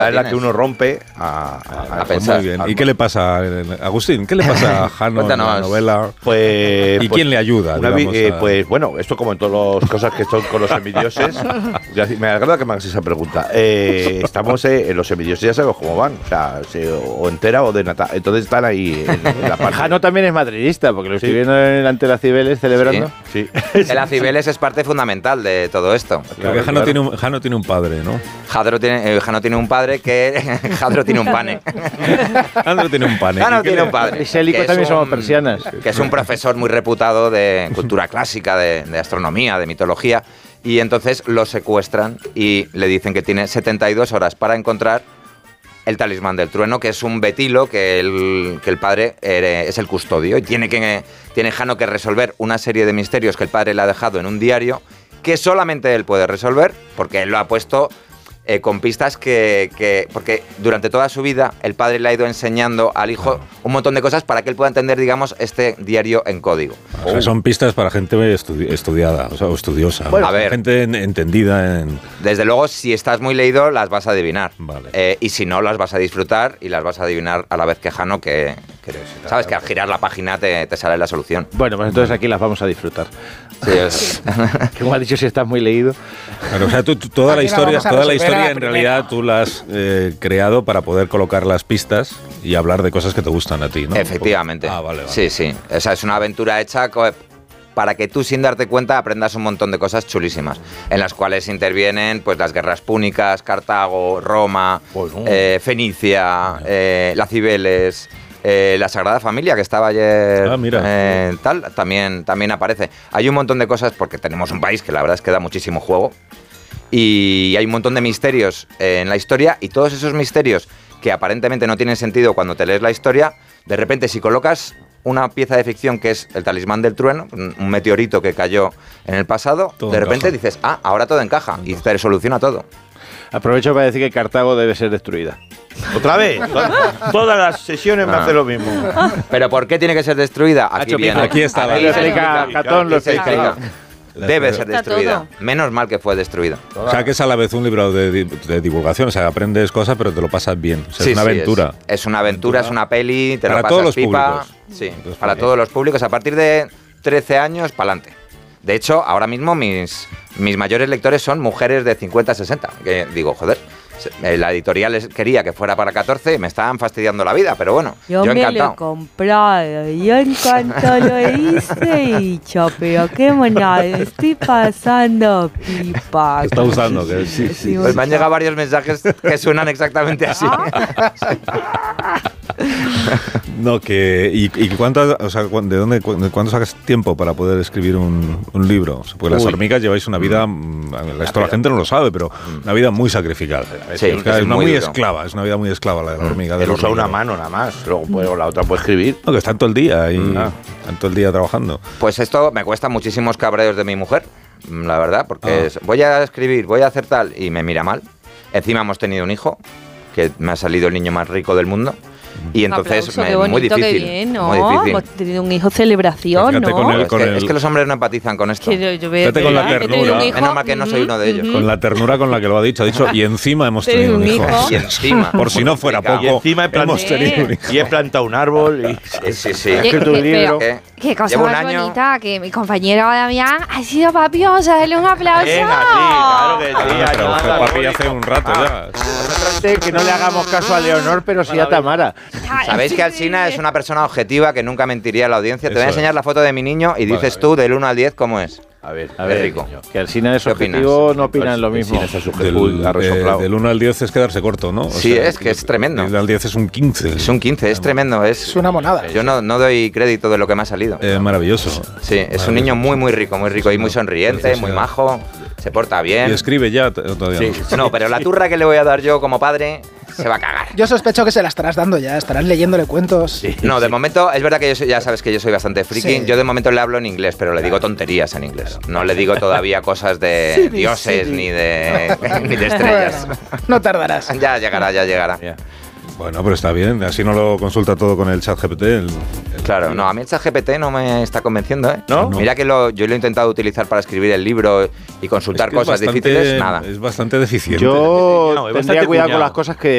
Es la que uno rompe a pensar. Muy bien. ¿Y qué le pasa, Agustín? ¿Qué le pasa a Jano en la novela? Pues, ¿Y quién le ayuda? Pues bueno, esto como en todas las cosas que son con los semidioses. Me agrada que me hagas esa pregunta. Estamos en los semidioses, ya sabemos cómo van. O sea, o entera o de nata. Entonces están ahí en la parte. Jano también es madridista, porque lo estoy viendo ante la Cibeles celebrando. Sí. La Cibeles es parte fundamental de todo esto. Porque Jano tiene un padre, ¿no? Jano tiene un padre que... Jadro tiene un pane. Jano tiene un pane. Jano tiene un padre. Y Sélico también somos persianas. Que es un profesor muy reputado de cultura clásica, de astronomía, de mitología. Y entonces lo secuestran y le dicen que tiene 72 horas para encontrar el talismán del trueno, que es un betilo que el padre es el custodio. Y tiene Jano que resolver una serie de misterios que el padre le ha dejado en un diario que solamente él puede resolver, porque él lo ha puesto con pistas porque durante toda su vida el padre le ha ido enseñando al hijo un montón de cosas para que él pueda entender, digamos, este diario en código. O sea, son pistas para gente estudiada, o estudiosa. Bueno, a ver, gente entendida en... Desde luego, si estás muy leído, las vas a adivinar. Vale. Y si no, las vas a disfrutar y las vas a adivinar a la vez que Jano, que sabes que al girar la página te sale la solución. Bueno, pues entonces aquí las vamos a disfrutar. Sí, Como has dicho, si estás muy leído. Claro, o sea, toda la historia en realidad tú la has creado para poder colocar las pistas y hablar de cosas que te gustan a ti, ¿no? Efectivamente. Vale. Sí. O sea, es una aventura hecha para que tú, sin darte cuenta, aprendas un montón de cosas chulísimas, en las cuales intervienen pues las guerras púnicas, Cartago, Roma, Fenicia, las Cibeles... la Sagrada Familia, que estaba ayer, también aparece. Hay un montón de cosas, porque tenemos un país que la verdad es que da muchísimo juego, y hay un montón de misterios en la historia, y todos esos misterios que aparentemente no tienen sentido cuando te lees la historia, de repente si colocas una pieza de ficción que es el talismán del trueno, un meteorito que cayó en el pasado, de repente dices, ahora todo encaja, y te soluciona todo. Aprovecho para decir que Cartago debe ser destruida. ¿Otra vez? Todas las sesiones me hace lo mismo. ¿Pero por qué tiene que ser destruida? Aquí está la explica. Catón lo explica. Debe ser destruida. Menos mal que fue destruida. O sea, que es a la vez un libro de divulgación. O sea, aprendes cosas, pero te lo pasas bien. O sea, es una aventura. Es una aventura, es una peli, te para lo pasas todos los pipa. Públicos. Sí, para todos los públicos. A partir de 13 años, para adelante. De hecho, ahora mismo mis mayores lectores son mujeres de 50, 60. Que digo, joder, la editorial quería que fuera para 14 y me estaban fastidiando la vida, pero bueno, yo encantado. Me lo he comprado, yo encantado lo hice y dicho, pero qué monada, estoy pasando pipa. Está usando, que sí. Pues me han llegado varios mensajes que suenan exactamente así. No, ¿y cuánto, o sea, de cuándo sacas tiempo para poder escribir un libro? Porque las hormigas lleváis una vida, esto la gente no lo sabe, pero una vida muy sacrificada. Sí, es muy esclava, es una vida muy esclava la de la hormiga. Él usa una mano nada más, luego la otra puede escribir. No, que están todo el día están todo el día trabajando. Pues esto me cuesta muchísimos cabreos de mi mujer, la verdad, porque voy a escribir, voy a hacer tal, y me mira mal. Encima hemos tenido un hijo, que me ha salido el niño más rico del mundo. Y entonces aplauso, muy difícil. Qué bien, ¿no? Muy difícil. Hemos tenido un hijo, celebración, ¿no? Es que los hombres no empatizan con esto. Fíjate con la ternura. Menos mal que no soy uno de ellos. Con la ternura con la que lo ha dicho, y encima hemos tenido un hijo. Y encima. Por si no fuera poco, y encima hemos tenido un hijo. Y he plantado un árbol. Sí. Qué cosa más bonita, que mi compañero Damián ha sido papi. Vamos a darle un aplauso. Venga, sí, claro que sí. Pero papi hace un rato ya. Que no le hagamos caso a Leonor, pero sí a Tamara. Sabéis que Alsina es una persona objetiva que nunca mentiría a la audiencia. Te voy a enseñar la foto de mi niño y dices tú del 1 al 10 cómo es. A ver, rico. Que Alsina es objetivo, no opinan lo mismo. Del 1 al 10 es quedarse corto, ¿no? Sí, es que es tremendo. Del 10 es un 15. Es un 15, es tremendo. Es una monada. Yo no doy crédito de lo que me ha salido. Maravilloso. Sí, es un niño muy rico y muy sonriente, muy majo. Se porta bien. ¿Y escribe ya todavía? Sí. No, pero la turra que le voy a dar yo como padre se va a cagar. Yo sospecho que se la estarás dando ya, estarás leyéndole cuentos. Sí. No, de momento, es verdad que ya sabes que yo soy bastante friki. Sí. Yo de momento le hablo en inglés, pero le digo tonterías en inglés. No le digo todavía cosas de dioses ni de estrellas. Bueno, no tardarás. Ya llegará. Yeah. Bueno, pero está bien, así no lo consulta todo con el ChatGPT. Claro, no, a mí el ChatGPT no me está convenciendo, ¿eh? ¿No? Mira que yo lo he intentado utilizar para escribir el libro y consultar cosas difíciles, nada. Es bastante deficiente. Yo tendría cuidado con las cosas que